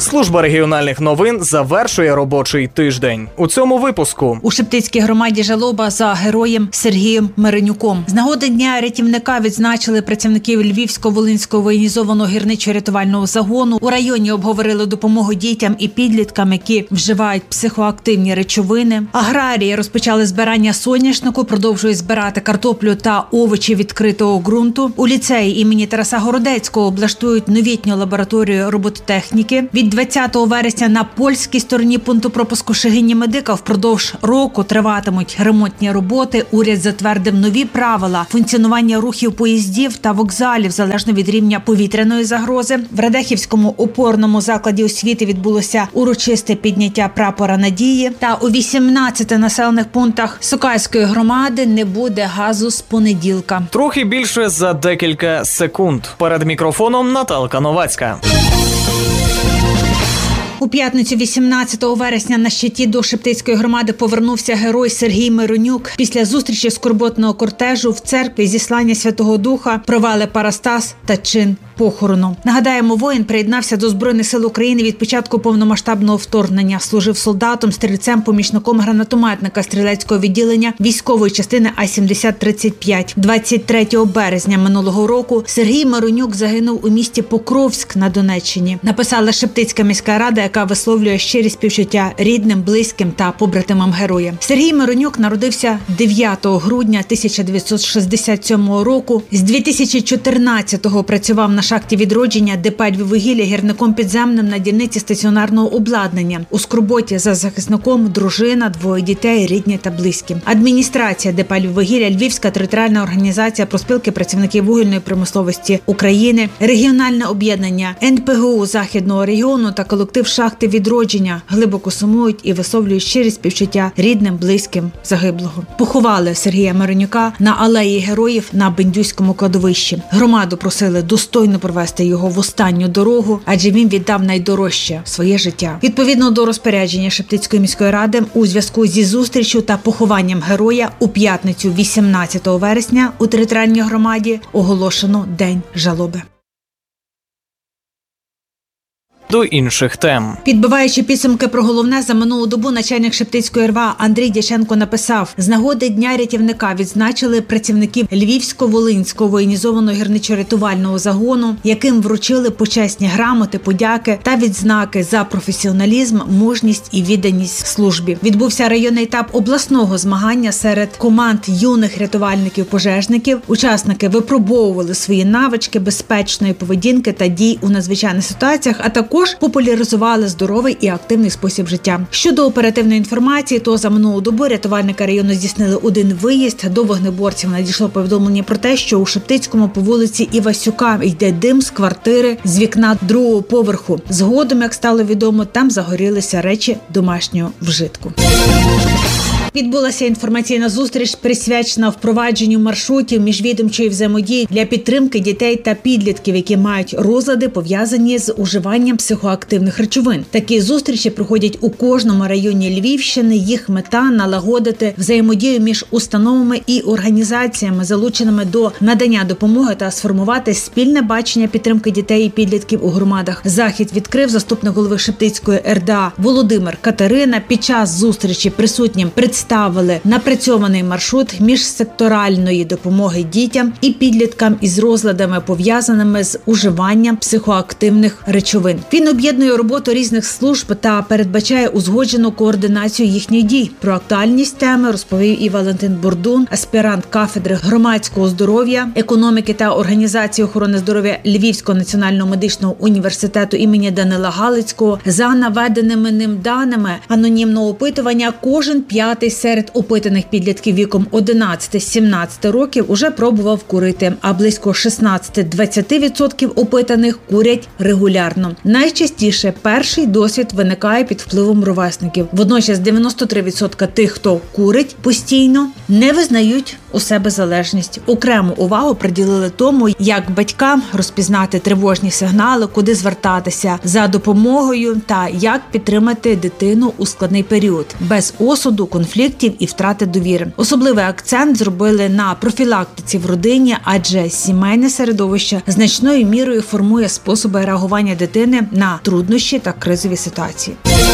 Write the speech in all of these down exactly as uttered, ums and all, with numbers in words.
Служба регіональних новин завершує робочий тиждень. У цьому випуску. У Шептицькій громаді жалоба за героєм Сергієм Миронюком. З нагоди Дня рятівника відзначили працівників Львівсько-Волинського воєнізованого гірничо-рятувального загону. У районі обговорили допомогу дітям і підліткам, які вживають психоактивні речовини. Аграрії розпочали збирання соняшнику, продовжують збирати картоплю та овочі відкритого ґрунту. У ліцеї імені Тараса Городецького облаштують новітню лабораторію робототехніки. Від двадцятого вересня на польській стороні пункту пропуску Шегині-Медика впродовж року триватимуть ремонтні роботи. Уряд затвердив нові правила функціонування рухів поїздів та вокзалів залежно від рівня повітряної загрози. В Радехівському опорному закладі освіти відбулося урочисте підняття прапора надії. Та у вісімнадцяти населених пунктах Сокальської громади не буде газу з понеділка. Трохи більше за декілька секунд. Перед мікрофоном Наталка Новацька. У п'ятницю вісімнадцятого вересня на щиті до Шептицької громади повернувся герой Сергій Миронюк. Після зустрічі скорботного кортежу в церкві зіслання Святого Духа провели парастас та чин похорону. Нагадаємо, воїн приєднався до Збройних сил України від початку повномасштабного вторгнення. Служив солдатом, стрільцем, помічником гранатометника стрілецького відділення військової частини А сімдесят тридцять п'ять. двадцять третього березня минулого року Сергій Миронюк загинув у місті Покровськ на Донеччині. Написала Шептицька міська рада, яка висловлює щирі співчуття рідним, близьким та побратимам героя. Сергій Миронюк народився дев'ятого грудня тисяча дев'ятсот шістдесят сьомого року. З дві тисячі чотирнадцятого працював на шахті відродження ДП «Львіввугілля» гірником підземним на дільниці стаціонарного обладнання. У скорботі за захисником дружина, двоє дітей, рідні та близькі. Адміністрація ДП «Львіввугілля», Львівська територіальна організація профспілки працівників вугільної промисловості України, регіональне об'єднання ен пе ге у Західного регіону та колектив шахти відродження глибоко сумують і висловлюють щирі співчуття рідним, близьким загиблого. Поховали Сергія Миронюка на алеї героїв на Бендюському кладовищі. Громаду просили достойно провести його в останню дорогу, адже він віддав найдорожче – своє життя. Відповідно до розпорядження Шептицької міської ради, у зв'язку зі зустрічю та похованням героя у п'ятницю вісімнадцятого вересня у територіальній громаді оголошено День жалоби. До інших тем. Підбиваючи підсумки про головне за минулу добу, начальник Шептицької ер ве а Андрій Дяченко написав: з нагоди Дня рятівника відзначили працівників Львівсько-Волинського воєнізованого гірничо-рятувального загону, яким вручили почесні грамоти, подяки та відзнаки за професіоналізм, мужність і відданість службі. Відбувся районний етап обласного змагання серед команд юних рятувальників-пожежників. Учасники випробовували свої навички безпечної поведінки та дій у надзвичайних ситуаціях, а також Також популяризували здоровий і активний спосіб життя. Щодо оперативної інформації, то за минулу добу рятувальники району здійснили один виїзд. До вогнеборців надійшло повідомлення про те, що у Шептицькому по вулиці Івасюка йде дим з квартири з вікна другого поверху. Згодом, як стало відомо, там загорілися речі домашнього вжитку. Відбулася інформаційна зустріч, присвячена впровадженню маршрутів міжвідомчої взаємодії для підтримки дітей та підлітків, які мають розлади, пов'язані з уживанням психоактивних речовин. Такі зустрічі проходять у кожному районі Львівщини. Їх мета – налагодити взаємодію між установами і організаціями, залученими до надання допомоги, та сформувати спільне бачення підтримки дітей і підлітків у громадах. Захід відкрив заступник голови Шептицької ер де а Володимир Катерина. Під час зустрічі присутнім представники Ставили напрацьований маршрут міжсекторальної допомоги дітям і підліткам із розладами, пов'язаними з уживанням психоактивних речовин. Він об'єднує роботу різних служб та передбачає узгоджену координацію їхніх дій. Про актуальність теми розповів і Валентин Бордун, аспірант кафедри громадського здоров'я, економіки та організації охорони здоров'я Львівського національного медичного університету імені Данила Галицького. За наведеними ним даними анонімного опитування, кожен п'ятий серед опитаних підлітків віком одинадцять-сімнадцять років уже пробував курити, а близько шістнадцять-двадцять відсотків опитаних курять регулярно. Найчастіше перший досвід виникає під впливом ровесників. Водночас дев'яносто три відсотки тих, хто курить постійно, не визнають у себе залежність. Окрему увагу приділили тому, як батькам розпізнати тривожні сигнали, куди звертатися за допомогою та як підтримати дитину у складний період, без осуду, конфліктів і втрати довіри. Особливий акцент зробили на профілактиці в родині, адже сімейне середовище значною мірою формує способи реагування дитини на труднощі та кризові ситуації.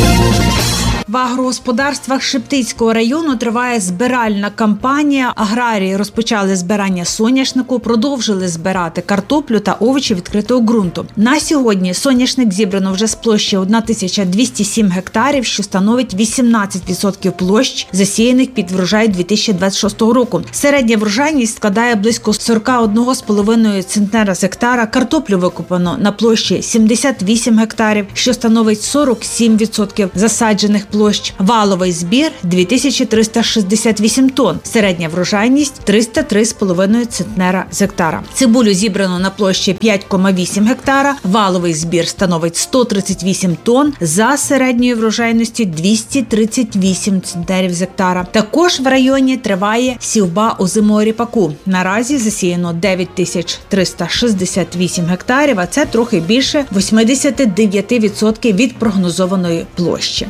В агрогосподарствах Шептицького району триває збиральна кампанія. Аграрії розпочали збирання соняшнику, продовжили збирати картоплю та овочі відкритого ґрунту. На сьогодні соняшник зібрано вже з площі тисяча двісті сім гектарів, що становить вісімнадцять відсотків площ, засіяних під врожай дві тисячі двадцять шостого року. Середня врожайність складає близько сорок один з половиною центнера з гектара. Картоплю викопано на площі сімдесят вісім гектарів, що становить сорок сім відсотків засаджених площ. Валовий збір – дві тисячі триста шістдесят вісім тонн. Середня врожайність – триста три з половиною центнера з гектара. Цибулю зібрано на площі п'ять цілих вісім гектара. Валовий збір становить сто тридцять вісім тонн. За середньою врожайністю – двісті тридцять вісім центнерів з гектара. Також в районі триває сівба озимого ріпаку. Наразі засіяно дев'ять тисяч триста шістдесят вісім гектарів, а це трохи більше вісімдесят дев'ять відсотків від прогнозованої площі.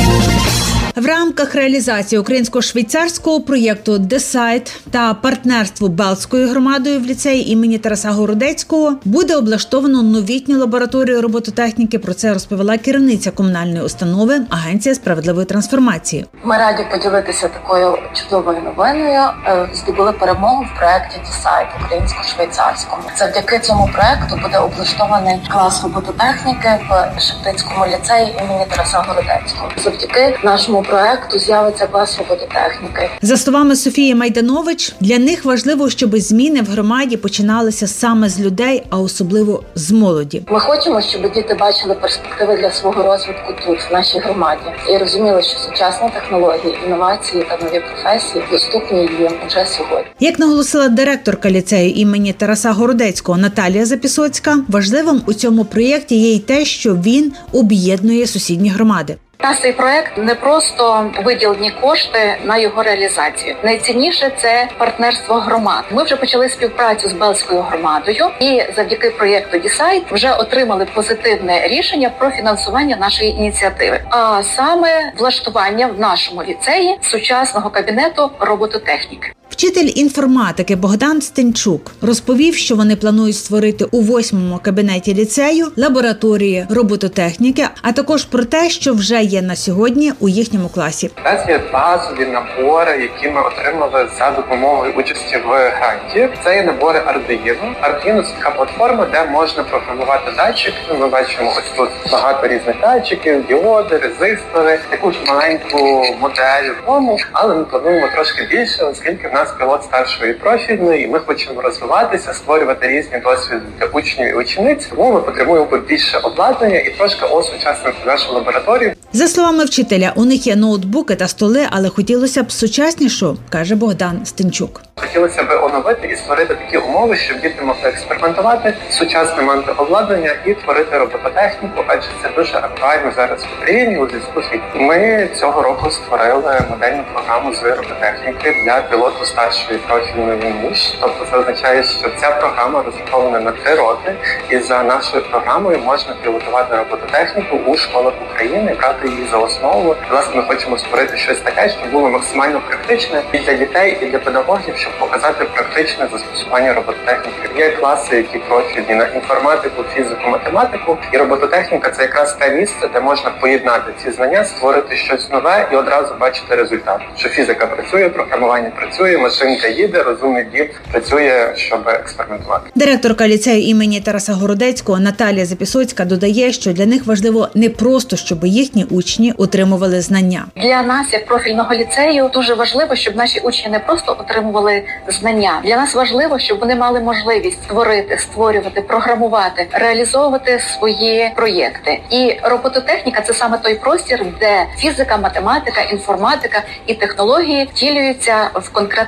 В рамках реалізації українсько-швейцарського проєкту «Десайт» та партнерству Белзькою громадою в ліцеї імені Тараса Городецького буде облаштовано новітню лабораторію робототехніки. Про це розповіла керівниця комунальної установи Агенція справедливої трансформації. Ми раді поділитися такою чудовою новиною. Здобули перемогу в проєкті «Десайт» українсько-швейцарському. Завдяки цьому проєкту буде облаштований клас робототехніки в Шептицькому ліцеї імені Тараса Городецького. Завдяки нашому проекту з'явиться клас робототехніки. За словами Софії Майданович, для них важливо, щоб зміни в громаді починалися саме з людей, а особливо з молоді. Ми хочемо, щоб діти бачили перспективи для свого розвитку тут, в нашій громаді, і розуміли, що сучасні технології, інновації та нові професії доступні їм вже сьогодні. Як наголосила директорка ліцею імені Тараса Городецького Наталія Запісоцька, важливим у цьому проєкті є й те, що він об'єднує сусідні громади. Та цей проект не просто виділені кошти на його реалізацію. Найцінніше – це партнерство громад. Ми вже почали співпрацю з Белзькою громадою і завдяки проєкту «Десайт» вже отримали позитивне рішення про фінансування нашої ініціативи. А саме влаштування в нашому ліцеї сучасного кабінету робототехніки. Вчитель інформатики Богдан Стенчук розповів, що вони планують створити у восьмому кабінеті ліцею лабораторії робототехніки, а також про те, що вже є на сьогодні у їхньому класі. У нас є базові набори, які ми отримали за допомогою участі в гранті. Це є набори Arduino. Arduino – це така платформа, де можна програмувати датчики. Ми бачимо ось тут багато різних датчиків, діоди, резистори, таку ж маленьку модель тому, але ми плануємо трошки більше, оскільки в нас пілот старшої профільної, і ми хочемо розвиватися, створювати різні досвіди для учнів і учениць. Тому ми потребуємо більше обладнання і трошки осучаснити нашу лабораторію. За словами вчителя, у них є ноутбуки та столи, але хотілося б сучаснішого, каже Богдан Стенчук. Хотілося б оновити і створити такі умови, щоб діти могли експериментувати з сучасним антиобладнанням і творити робототехніку, адже це дуже актуально зараз в Україні у зв'язку з війною. Ми цього року створили модельну програму з робототехніки для пілоту старшої профільної ніж. Тобто це означає, що ця програма розрахована на три роки, і за нашою програмою можна пілотувати робототехніку у школах України, брати її за основу. Власне, ми хочемо створити щось таке, що було максимально практичне і для дітей, і для педагогів, щоб показати практичне застосування робототехніки. Є класи, які профільні на інформатику, фізику, математику, і робототехніка – це якраз те місце, де можна поєднати ці знання, створити щось нове і одразу бачити результат. Що фізика працює, програмування працює, машинка їде, розумний дім працює, щоб експериментувати. Директорка ліцею імені Тараса Городецького Наталія Запісоцька додає, що для них важливо не просто, щоб їхні учні отримували знання. Для нас, як профільного ліцею, дуже важливо, щоб наші учні не просто отримували знання. Для нас важливо, щоб вони мали можливість створити, створювати, програмувати, реалізовувати свої проєкти. І робототехніка – це саме той простір, де фізика, математика, інформатика і технології втілюються в конкретних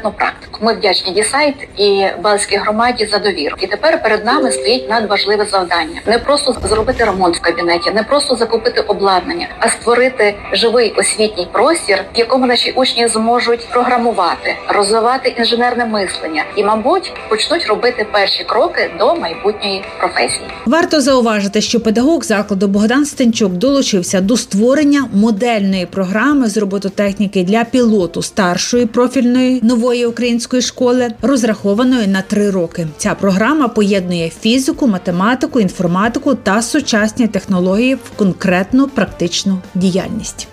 конкретну практику. Ми вдячні Дісайт і Балтській громаді за довіру. І тепер перед нами стоїть надважливе завдання. Не просто зробити ремонт в кабінеті, не просто закупити обладнання, а створити живий освітній простір, в якому наші учні зможуть програмувати, розвивати інженерне мислення і, мабуть, почнуть робити перші кроки до майбутньої професії. Варто зауважити, що педагог закладу Богдан Стенчук долучився до створення модельної програми з робототехніки для пілоту старшої профільної нової української школи, розрахованої на три роки. Ця програма поєднує фізику, математику, інформатику та сучасні технології в конкретну практичну діяльність.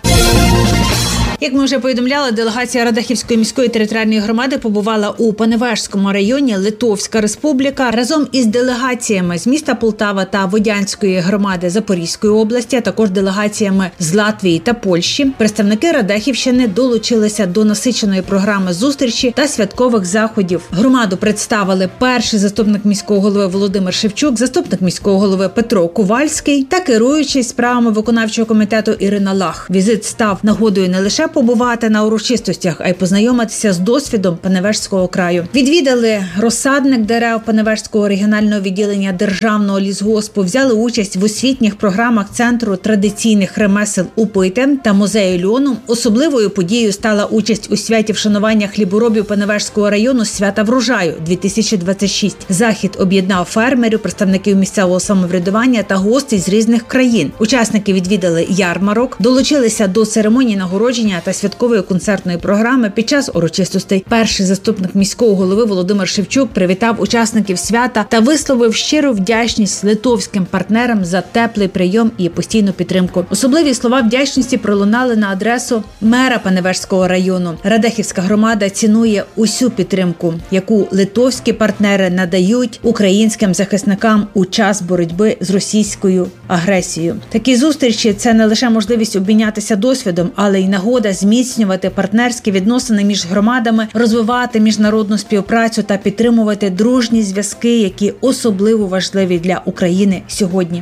Як ми вже повідомляли, делегація Радехівської міської територіальної громади побувала у Паневежському районі Литовська Республіка разом із делегаціями з міста Полтава та Водянської громади Запорізької області, а також делегаціями з Латвії та Польщі. Представники Радехівщини долучилися до насиченої програми зустрічі та святкових заходів. Громаду представили перший заступник міського голови Володимир Шевчук, заступник міського голови Петро Ковальський та керуючий справами виконавчого комітету Ірина Лах. Візит став нагодою не лише побувати на урочистостях, а й познайомитися з досвідом Паневежського краю. Відвідали розсадник дерев Паневежського регіонального відділення Державного лісгоспу, взяли участь в освітніх програмах Центру традиційних ремесел «Упити» та музею льону. Особливою подією стала участь у святі вшанування хліборобів Паневежського району «Свята врожаю» дві тисячі двадцять шість. Захід об'єднав фермерів, представників місцевого самоврядування та гостей з різних країн. Учасники відвідали ярмарок, долучилися до церемонії нагородження та святкової концертної програми. Під час урочистостей перший заступник міського голови Володимир Шевчук привітав учасників свята та висловив щиру вдячність литовським партнерам за теплий прийом і постійну підтримку. Особливі слова вдячності пролунали на адресу мера Паневежського району. Радехівська громада цінує усю підтримку, яку литовські партнери надають українським захисникам у час боротьби з російською агресією. Такі зустрічі – це не лише можливість обмінятися досвідом, але й нагода зміцнювати партнерські відносини між громадами, розвивати міжнародну співпрацю та підтримувати дружні зв'язки, які особливо важливі для України сьогодні.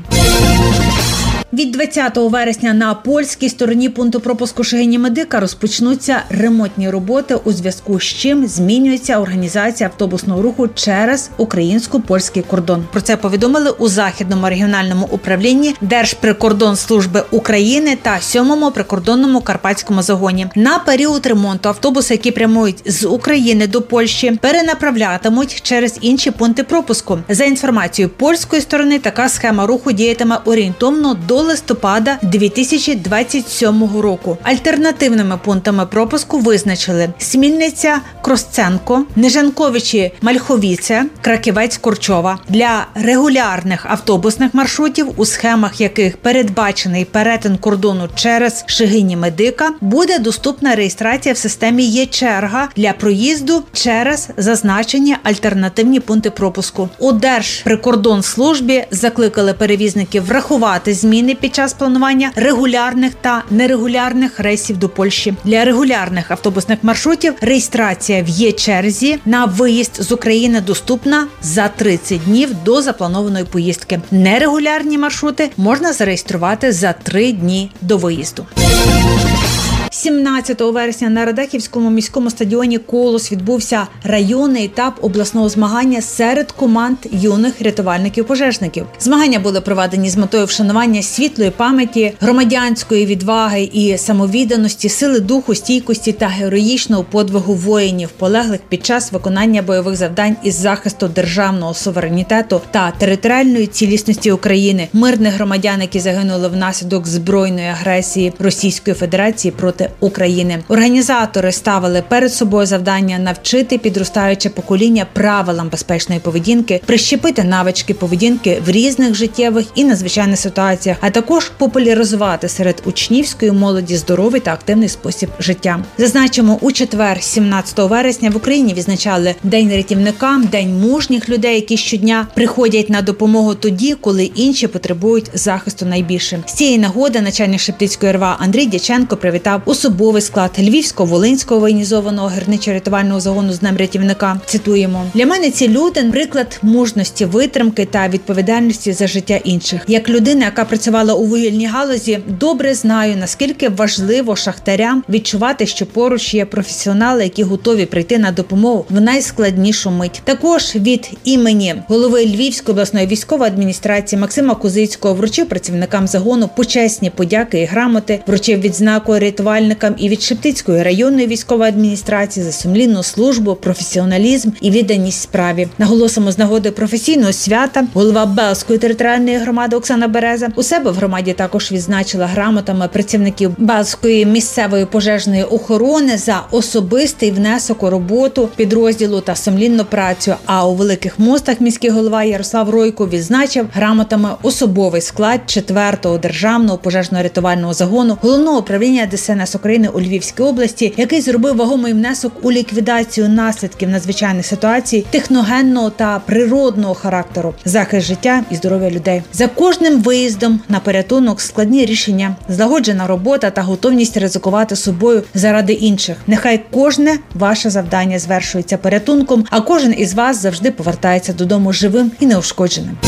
Від двадцятого вересня на польській стороні пункту пропуску Шегині-Медика розпочнуться ремонтні роботи, у зв'язку з чим змінюється організація автобусного руху через українсько-польський кордон. Про це повідомили у Західному регіональному управлінні Держприкордонслужби України та сьомому прикордонному карпатському загоні. На період ремонту автобуси, які прямують з України до Польщі, перенаправлятимуть через інші пункти пропуску. За інформацією польської сторони, така схема руху діятиме орієнтовно до листопада дві тисячі двадцять сьомого року. Альтернативними пунктами пропуску визначили Смільниця, Кросценко, Нижанковичі, Мальховіце, Краківець, Корчова. Для регулярних автобусних маршрутів, у схемах яких передбачений перетин кордону через Шегині-Медика, буде доступна реєстрація в системі «Є-черга» для проїзду через зазначені альтернативні пункти пропуску. У Держприкордонслужбі закликали перевізників врахувати зміни під час планування регулярних та нерегулярних рейсів до Польщі. Для регулярних автобусних маршрутів реєстрація в Є-черзі на виїзд з України доступна за тридцять днів до запланованої поїздки. Нерегулярні маршрути можна зареєструвати за три дні до виїзду. сімнадцятого вересня на Радехівському міському стадіоні «Колос» відбувся районний етап обласного змагання серед команд юних рятувальників-пожежників. Змагання були проведені з метою вшанування світлої пам'яті, громадянської відваги і самовідданості, сили духу, стійкості та героїчного подвигу воїнів, полеглих під час виконання бойових завдань із захисту державного суверенітету та територіальної цілісності України, мирних громадян, які загинули внаслідок збройної агресії Російської Федерації проти України. Організатори ставили перед собою завдання навчити підростаюче покоління правилам безпечної поведінки, прищепити навички поведінки в різних життєвих і надзвичайних ситуаціях, а також популяризувати серед учнівської молоді здоровий та активний спосіб життя. Зазначимо, у четвер, сімнадцятого вересня, в Україні відзначали День рятівника, День мужніх людей, які щодня приходять на допомогу тоді, коли інші потребують захисту найбільше. З цієї нагоди начальник Шептицької РВА Андрій Дяченко привітав у особовий склад Львівсько-Волинського воєнізованого гірничо-рятувального загону з Днем рятівника. Цитуємо: «Для мене ці люди – приклад мужності, витримки та відповідальності за життя інших. Як людина, яка працювала у вугільній галузі, добре знаю, наскільки важливо шахтарям відчувати, що поруч є професіонали, які готові прийти на допомогу в найскладнішу мить». Також від імені голови Львівської обласної військової адміністрації Максима Кузицького вручив працівникам загону почесні подяки і грамоти, вручив відзнаку рятувальникам і від Шептицької районної військової адміністрації за сумлінну службу, професіоналізм і відданість справі. Наголосимо, з нагоди професійного свята голова Белзької територіальної громади Оксана Береза у себе в громаді також відзначила грамотами працівників Белзької місцевої пожежної охорони за особистий внесок у роботу підрозділу та сумлінну працю. А у Великих Мостах міський голова Ярослав Ройко відзначив грамотами особовий склад четвертого державного пожежно-рятувального загону Головного управління Де Ес Ен Ес України у Львівській області, який зробив вагомий внесок у ліквідацію наслідків надзвичайних ситуацій техногенного та природного характеру, захист життя і здоров'я людей. За кожним виїздом на порятунок складні рішення, злагоджена робота та готовність ризикувати собою заради інших. Нехай кожне ваше завдання звершується порятунком, а кожен із вас завжди повертається додому живим і неушкодженим.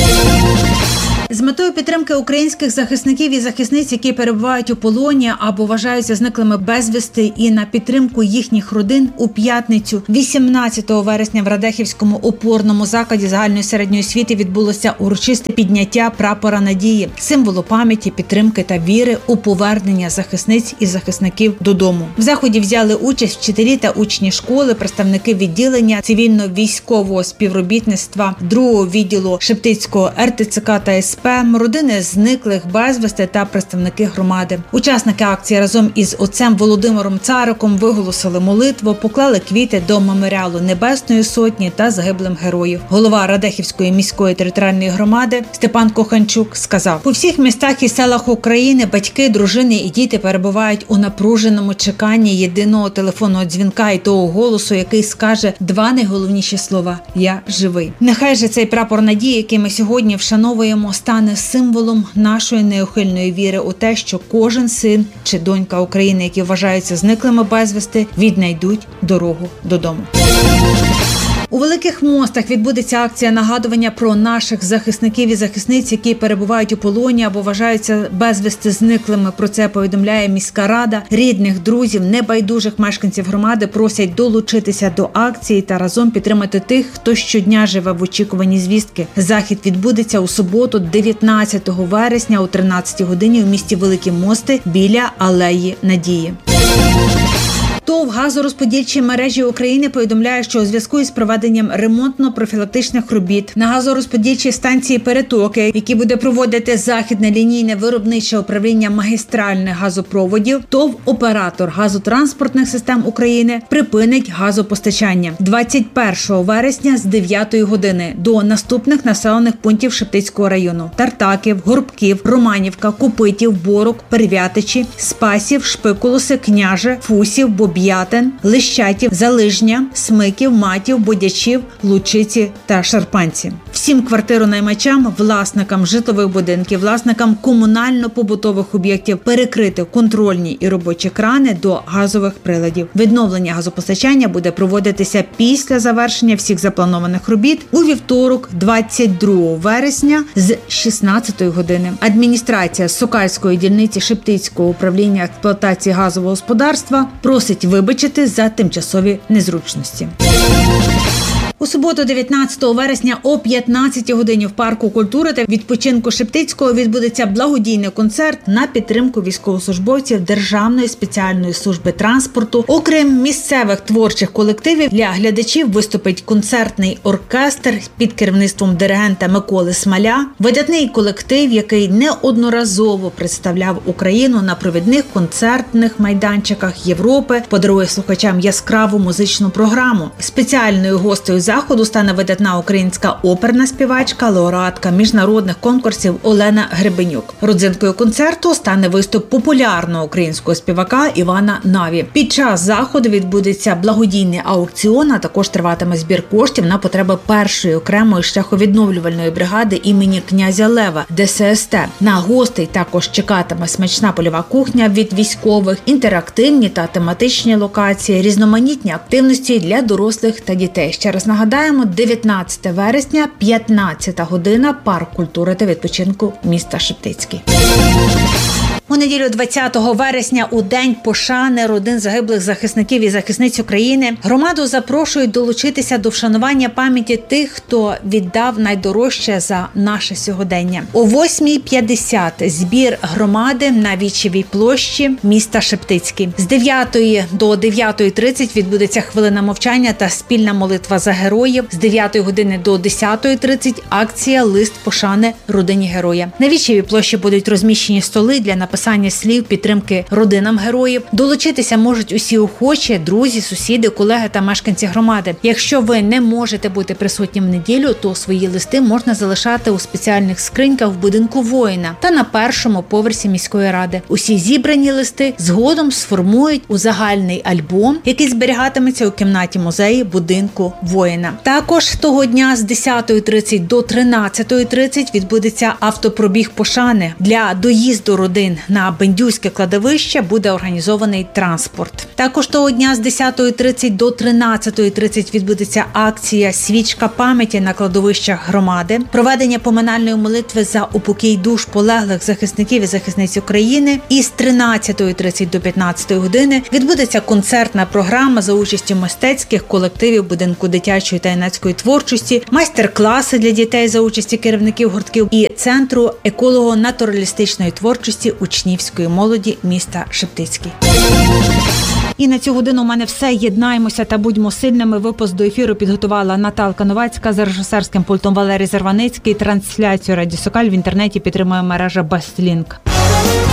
З метою підтримки українських захисників і захисниць, які перебувають у полоні або вважаються зниклими безвісти, і на підтримку їхніх родин у п'ятницю, вісімнадцятого вересня, в Радехівському опорному закладі загальної середньої освіти відбулося урочисте підняття прапора надії, символу пам'яті, підтримки та віри у повернення захисниць і захисників додому. В заході взяли участь вчителі та учні школи, представники відділення цивільно-військового співробітництва другого відділу Шептицького ер те це ка та ес пе, родини зниклих безвісти та представники громади. Учасники акції разом із отцем Володимиром Цариком виголосили молитву, поклали квіти до меморіалу Небесної Сотні та загиблим героїв. Голова Радехівської міської територіальної громади Степан Коханчук сказав: «У всіх містах і селах України батьки, дружини і діти перебувають у напруженому чеканні єдиного телефонного дзвінка і того голосу, який скаже два найголовніші слова: «Я живий». Нехай же цей прапор надії, який ми сьогодні вшановуємо, стане символом нашої неухильної віри у те, що кожен син чи донька України, які вважаються зниклими безвісти, віднайдуть дорогу додому. У Великих Мостах відбудеться акція нагадування про наших захисників і захисниць, які перебувають у полоні або вважаються безвісти зниклими. Про це повідомляє міська рада. Рідних, друзів, небайдужих мешканців громади просять долучитися до акції та разом підтримати тих, хто щодня живе в очікуванні звістки. Захід відбудеться у суботу, дев'ятнадцятого вересня о тринадцятій годині у місті Великі Мости біля Алеї Надії. ТОВ «Газорозподільчі мережі України» повідомляє, що у зв'язку із проведенням ремонтно-профілактичних робіт на газорозподільчій станції «Перетоки», які буде проводити Західне лінійне виробниче управління магістральних газопроводів, ТОВ «Оператор газотранспортних систем України» припинить газопостачання двадцять першого вересня з дев'ятої години до наступних населених пунктів Шептицького району: Тартаків, Горбків, Романівка, Копитів, Борок, Перв'ятичі, Спасів, Шпикулоси, Княже, Фусів, Бобі, П'ятин, Лищатів, Залижня, Смиків, Матів, Бодячів, Лучиці та Шарпанці. Всім квартиронаймачам, власникам житлових будинків, власникам комунально-побутових об'єктів перекрити контрольні і робочі крани до газових приладів. Відновлення газопостачання буде проводитися після завершення всіх запланованих робіт у вівторок, двадцять другого вересня з шістнадцятої години. Адміністрація Сокальської дільниці Шептицького управління експлуатації газового господарства просить вибачити за тимчасові незручності. У суботу, дев'ятнадцятого вересня о п'ятнадцятій годині в парку культури та відпочинку Шептицького відбудеться благодійний концерт на підтримку військовослужбовців Державної спеціальної служби транспорту. Окрім місцевих творчих колективів, для глядачів виступить концертний оркестр під керівництвом диригента Миколи Смаля, видатний колектив, який неодноразово представляв Україну на провідних концертних майданчиках Європи, подарує слухачам яскраву музичну програму. Спеціальною гостею заходу стане видатна українська оперна співачка, лауреатка міжнародних конкурсів Олена Гребенюк. Родзинкою концерту стане виступ популярного українського співака Івана Наві. Під час заходу відбудеться благодійний аукціон, а також триватиме збір коштів на потреби першої окремої шляховідновлювальної бригади імені князя Лева Де Ес Ес Те. На гостей також чекатиме смачна польова кухня від військових, інтерактивні та тематичні локації, різноманітні активності для дорослих та дітей. Ще раз нагадаємо, дев'ятнадцяте вересня, п'ятнадцята година, парк культури та відпочинку міста Шептицький. У неділю двадцятого вересня, у День пошани родин загиблих захисників і захисниць України, громаду запрошують долучитися до вшанування пам'яті тих, хто віддав найдорожче за наше сьогодення. О восьмій п'ятдесят збір громади на Вічевій площі міста Шептицький. З дев'ятої до дев'ятої тридцять відбудеться хвилина мовчання та спільна молитва за героїв. З дев'ятої години до десятої тридцять акція «Лист пошани родині героя». На Вічевій площі будуть розміщені столи для написання Писання слів підтримки родинам героїв. Долучитися можуть усі охочі, друзі, сусіди, колеги та мешканці громади. Якщо ви не можете бути присутнім в неділю, то свої листи можна залишати у спеціальних скриньках в будинку воїна та на першому поверсі міської ради. Усі зібрані листи згодом сформують у загальний альбом, який зберігатиметься у кімнаті музею будинку воїна. Також того дня з десятої тридцять до тринадцятої тридцять відбудеться автопробіг пошани. Для доїзду родин на Бендюське кладовище буде організований транспорт. Також того дня з десятої тридцять до тринадцятої тридцять відбудеться акція «Свічка пам'яті» на кладовищах громади, проведення поминальної молитви за упокій душ полеглих захисників і захисниць України. І з тринадцятої тридцять до п'ятнадцятої години відбудеться концертна програма за участю мистецьких колективів будинку дитячої та юнацької творчості, майстер-класи для дітей за участі керівників гуртків і Центру еколого-натуралістичної творчості учнівської молоді міста Шептицький. І на цю годину у мене все. Єднаємося та будьмо сильними. Випуск до ефіру підготувала Наталка Новацька, за режисерським пультом Валерій Зарваницький. Трансляцію Радіо Сокаль в інтернеті підтримує мережа Бестлінк.